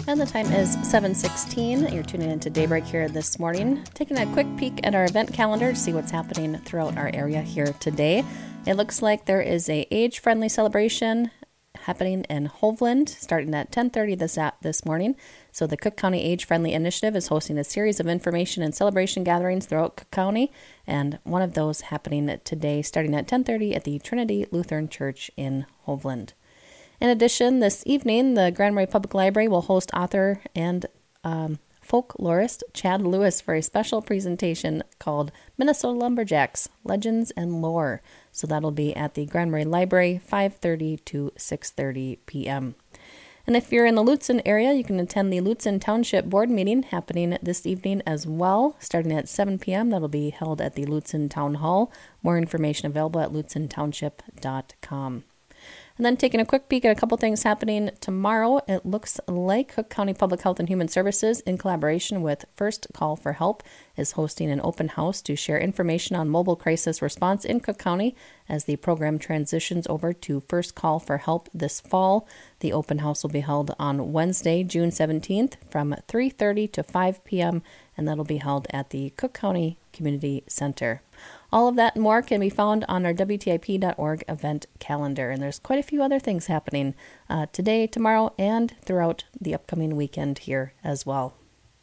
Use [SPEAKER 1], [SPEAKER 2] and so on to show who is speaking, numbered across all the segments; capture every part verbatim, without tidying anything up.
[SPEAKER 1] And the time is seven sixteen. You're tuning into Daybreak here this morning. Taking a quick peek at our event calendar to see what's happening throughout our area here today. It looks like there is a age-friendly celebration happening in Hovland starting at ten thirty this at this morning. So the Cook County Age-Friendly Initiative is hosting a series of information and celebration gatherings throughout Cook County, and one of those happening today starting at ten thirty at the Trinity Lutheran Church in Hovland. In addition, this evening, the Grand Marais Public Library will host author and um, folklorist Chad Lewis for a special presentation called Minnesota Lumberjacks, Legends and Lore. So that'll be at the Grand Marais Library, five thirty to six thirty p.m. And if you're in the Lutsen area, you can attend the Lutsen Township Board meeting happening this evening as well, starting at seven p.m. That'll be held at the Lutsen Town Hall. More information available at lutsen township dot com. And then taking a quick peek at a couple things happening tomorrow, it looks like Cook County Public Health and Human Services, in collaboration with First Call for Help, is hosting an open house to share information on mobile crisis response in Cook County as the program transitions over to First Call for Help this fall. The open house will be held on Wednesday, June seventeenth from three thirty to five p.m., and that'll be held at the Cook County Community Center. All of that and more can be found on our W T I P dot org event calendar. And there's quite a few other things happening uh, today, tomorrow, and throughout the upcoming weekend here as well.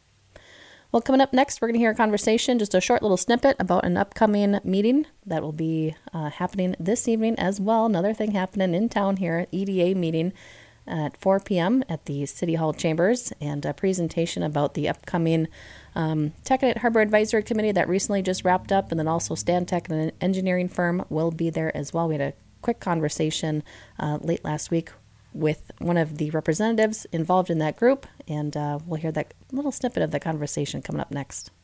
[SPEAKER 1] Well, coming up next, we're going to hear a conversation, just a short little snippet about an upcoming meeting that will be uh, happening this evening as well. Another thing happening in town here, E D A meeting at four p.m. at the City Hall Chambers, and a presentation about the upcoming um, Taconite Harbor Advisory Committee that recently just wrapped up, and then also Stantec, an engineering firm, will be there as well. We had a quick conversation uh, late last week with one of the representatives involved in that group, and uh, we'll hear that little snippet of the conversation coming up next.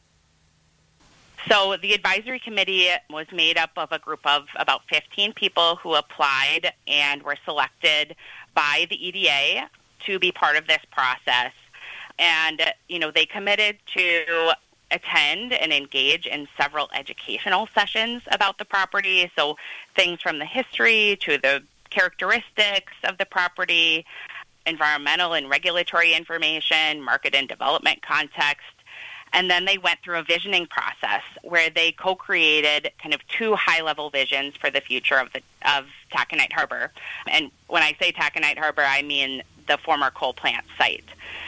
[SPEAKER 2] So the advisory committee was made up of a group of about fifteen people who applied and were selected by the E D A to be part of this process. And, you know, they committed to attend and engage in several educational sessions about the property. So things from the history to the characteristics of the property, environmental and regulatory information, market and development context. And then they went through a visioning process where they co-created kind of two high-level visions for the future of the of Taconite Harbor. And when I say Taconite Harbor, I mean the former coal plant site.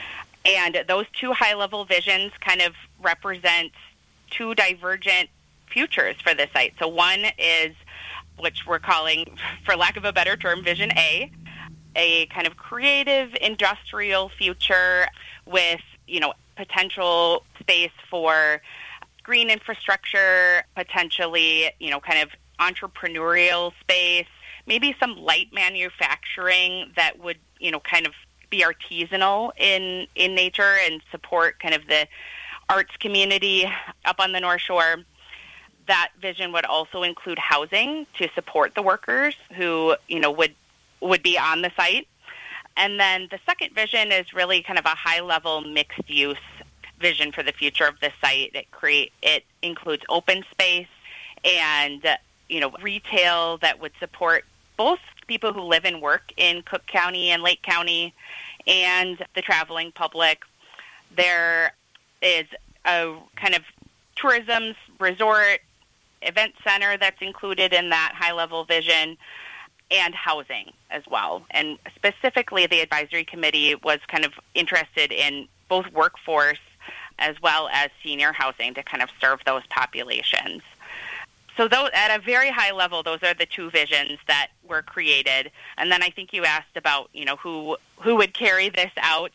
[SPEAKER 2] And those two high-level visions kind of represent two divergent futures for the site. So one is, which we're calling, for lack of a better term, Vision A, a kind of creative industrial future with, you know, potential space for green infrastructure, potentially, you know, kind of entrepreneurial space, maybe some light manufacturing that would, you know, kind of be artisanal in, in nature and support kind of the arts community up on the North Shore. That vision would also include housing to support the workers who, you know, would would be on the site. And then the second vision is really kind of a high-level mixed-use vision for the future of the site. It create it includes open space and, you know, retail that would support both people who live and work in Cook County and Lake County and the traveling public. There is a kind of tourism resort event center that's included in that high-level vision, and housing as well. And specifically, the advisory committee was kind of interested in both workforce as well as senior housing to kind of serve those populations. So those, at a very high level, those are the two visions that were created. And then I think you asked about, you know, who who would carry this out.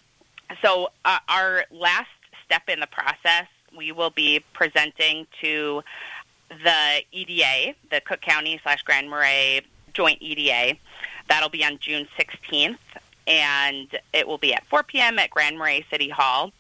[SPEAKER 2] So uh, our last step in the process, we will be presenting to the E D A, the Cook County slash Grand Marais Joint E D A. That'll be on June sixteenth, and it will be at four p.m. at Grand Marais City Hall.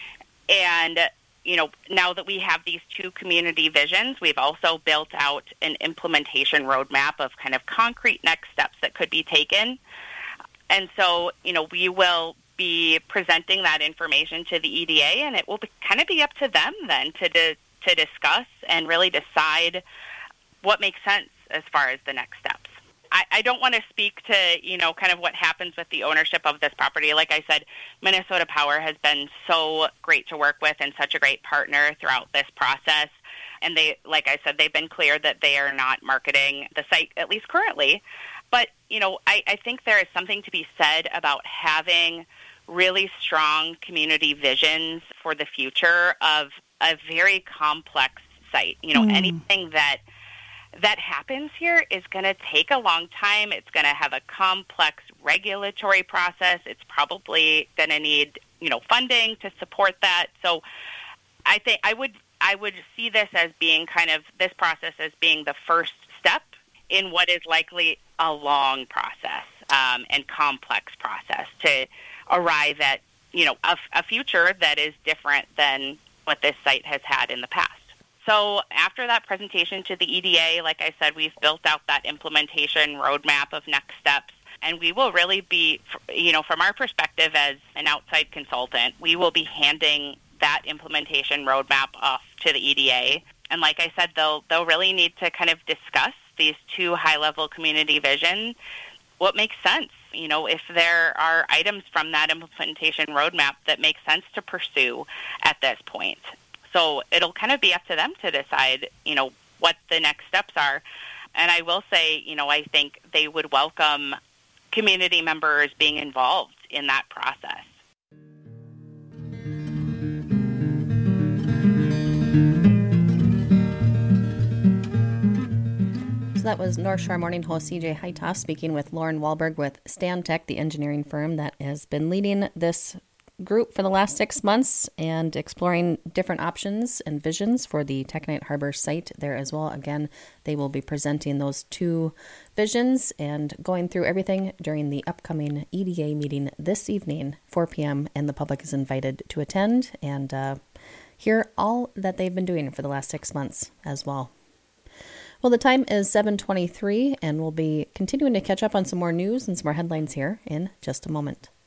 [SPEAKER 2] And, you know, now that we have these two community visions, we've also built out an implementation roadmap of kind of concrete next steps that could be taken. And so, you know, we will be presenting that information to the E D A, and it will be, kind of be up to them then to de- to discuss and really decide what makes sense as far as the next steps. I, I don't want to speak to, you know, kind of what happens with the ownership of this property. Like I said, Minnesota Power has been so great to work with and such a great partner throughout this process. And they, like I said, they've been clear that they are not marketing the site, at least currently. But, you know, I, I think there is something to be said about having really strong community visions for the future of a very complex site. You know, mm. anything that that happens here is going to take a long time. It's going to have a complex regulatory process. It's probably going to need, you know, funding to support that. So I think I would I would see this as being kind of this process as being the first step in what is likely a long process um, and complex process to arrive at, you know, a, a future that is different than what this site has had in the past. So after that presentation to the E D A, like I said, we've built out that implementation roadmap of next steps, and we will really be, you know, from our perspective as an outside consultant, we will be handing that implementation roadmap off to the E D A. And like I said, they'll they'll really need to kind of discuss these two high-level community visions, what makes sense. You know, if there are items from that implementation roadmap that make sense to pursue at this point. So it'll kind of be up to them to decide, you know, what the next steps are. And I will say, you know, I think they would welcome community members being involved in that process.
[SPEAKER 1] So that was North Shore Morning host C J Hightoff speaking with Lauren Wahlberg with Stantec, the engineering firm that has been leading this group for the last six months and exploring different options and visions for the Taconite Harbor site there as well. Again, they will be presenting those two visions and going through everything during the upcoming E D A meeting this evening, four p.m., and the public is invited to attend and uh, hear all that they've been doing for the last six months as well. Well, the time is seven twenty-three, and we'll be continuing to catch up on some more news and some more headlines here in just a moment.